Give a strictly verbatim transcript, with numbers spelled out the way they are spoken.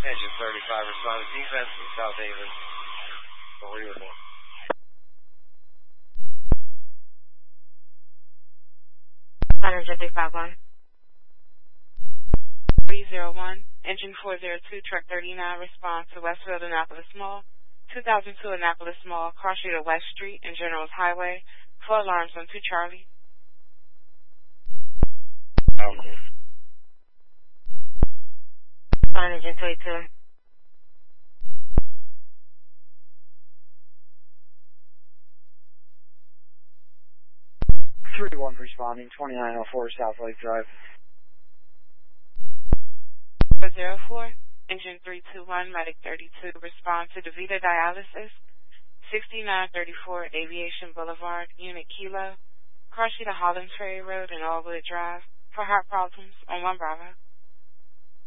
Engine thirty-five responded defense in South Haven. Believable. Engine three five one. three zero one, Engine four zero two, Truck thirty-nine, respond to Westfield Annapolis Mall, two thousand two Annapolis Mall, cross street of West Street and Generals Highway, four alarms on two Charlie. Okay. Engine twenty-two. three one responding, twenty-nine oh four South Lake Drive. four zero four, Engine three two one, Medic thirty-two, respond to DeVita Dialysis, sixty-nine thirty-four Aviation Boulevard, Unit Kilo, cross street of Hollands Ferry Road and Allwood Drive, for heart problems on one Bravo.